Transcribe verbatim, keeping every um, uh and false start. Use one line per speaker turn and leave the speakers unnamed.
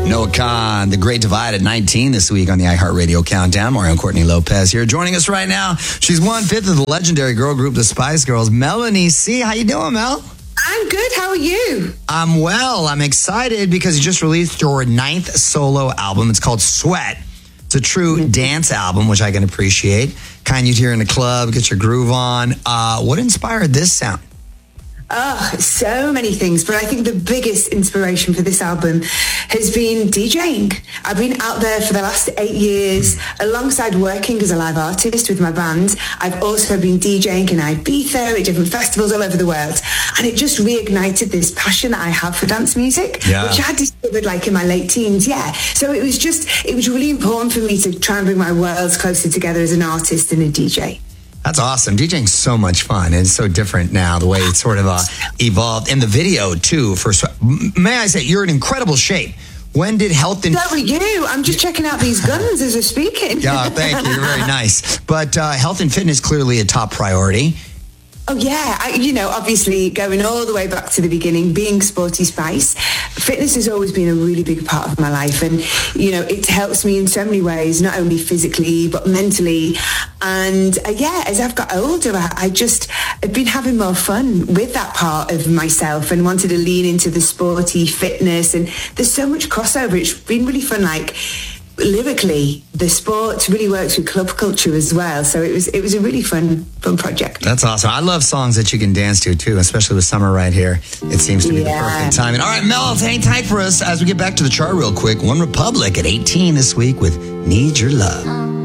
Noah Khan, The Great Divide at nineteen this week on the iHeartRadio Countdown. Mario and Courtney Lopez here. Joining us right now, she's one-fifth of the legendary girl group, the Spice Girls. Melanie C. How you doing, Mel?
I'm good. How are you?
I'm well. I'm excited because you just released your ninth solo album. It's called Sweat. It's a true mm-hmm. dance album, which I can appreciate. Kind you'd hear in the club, get your groove on. Uh, what inspired this sound?
Oh, so many things, but I think the biggest inspiration for this album has been DJing. I've been out there for the last eight years alongside working as a live artist with my band. I've also been DJing in Ibiza at different festivals all over the world, and it just reignited this passion that I have for dance music,
yeah.
which I discovered like in my late teens, yeah. So it was just, it was really important for me to try and bring my worlds closer together as an artist and a D J.
That's awesome. DJing's so much fun, and it's so different now, the way it's sort of uh, evolved. In the video, too, for may I say, you're in incredible shape. When did Health and...
So are you. I'm just checking out these guns as we're speaking.
Yeah, thank you. You're very nice. But uh, health and fitness clearly a top priority.
Oh, yeah. I, you know, obviously going all the way back to the beginning, being Sporty Spice, fitness has always been a really big part of my life. And, you know, it helps me in so many ways, not only physically, but mentally. And uh, yeah, as I've got older, I, I just have been having more fun with that part of myself and wanted to lean into the sporty fitness. And there's so much crossover. It's been really fun. Like, lyrically, the sport really works with club culture as well. So it was it was a really fun fun project.
That's awesome. I love songs that you can dance to too, especially with summer right here. It seems to be yeah. the perfect timing. All right, Mel, hang tight for us as we get back to the chart real quick. One Republic at eighteen this week with Need Your Love.